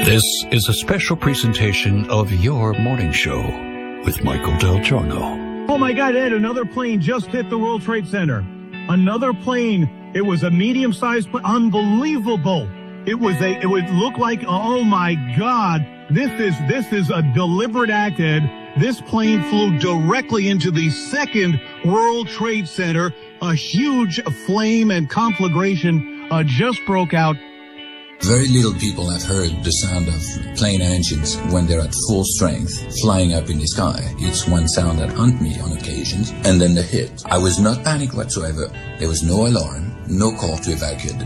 This is a special presentation of Your Morning Show with Michael Del Giorno. Oh my God, Ed, another plane just hit the World Trade Center. Another plane. It was a medium-sized plane. Unbelievable. It would look like, oh my God, this is a deliberate act, Ed. This plane flew directly into the second World Trade Center. A huge flame and conflagration just broke out. Very little people have heard the sound of plane engines when they're at full strength, flying up in the sky. It's one sound that haunts me on occasions, and then the hit. I was not panicked whatsoever. There was no alarm, no call to evacuate.